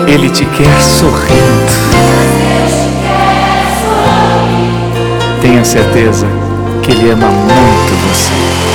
Ele te quer sorrindo. Tenha certeza que Ele ama muito você.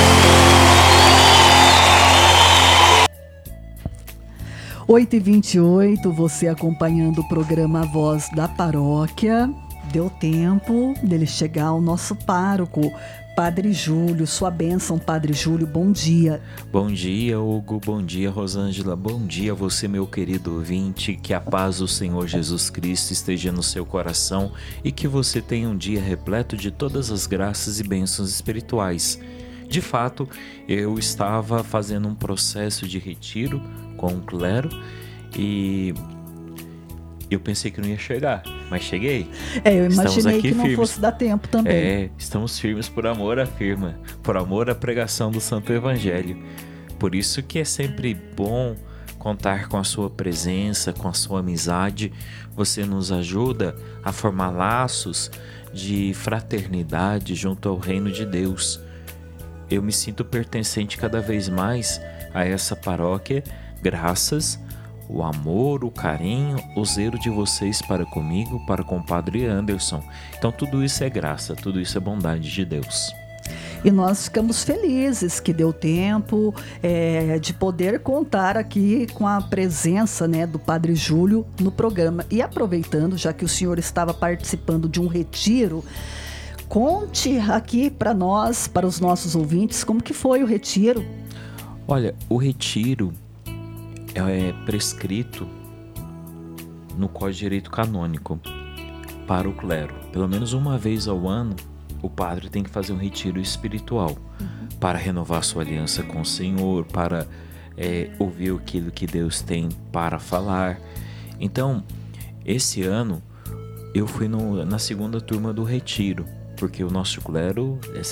8h28, você acompanhando o programa A Voz da Paróquia. Deu tempo dele chegar ao nosso pároco, Padre Júlio. Sua bênção, Padre Júlio, bom dia. Bom dia, Hugo, bom dia, Rosângela, bom dia você, meu querido ouvinte, que a paz do Senhor Jesus Cristo esteja no seu coração e que você tenha um dia repleto de todas as graças e bênçãos espirituais. De fato, eu estava fazendo um processo de retiro com o clero e eu pensei que não ia chegar, mas cheguei. Eu imaginei que não fosse dar tempo também. Estamos firmes por amor à firma, por amor à pregação do Santo Evangelho. Por isso que é sempre bom contar com a sua presença, com a sua amizade. Você nos ajuda a formar laços de fraternidade junto ao reino de Deus. Eu me sinto pertencente cada vez mais a essa paróquia, graças ao amor, o carinho, o zelo de vocês para comigo, para com o Padre Anderson. Então tudo isso é graça, tudo isso é bondade de Deus. E nós ficamos felizes que deu tempo de poder contar aqui com a presença, né, do Padre Júlio no programa. E aproveitando, já que o senhor estava participando de um retiro, conte aqui para nós, para os nossos ouvintes, como que foi o retiro. Olha, o retiro é prescrito no Código de Direito Canônico para o clero. Pelo menos uma vez ao ano, o padre tem que fazer um retiro espiritual para renovar sua aliança com o Senhor, para ouvir aquilo que Deus tem para falar. Então, esse ano, eu fui na segunda turma do retiro, porque o nosso clero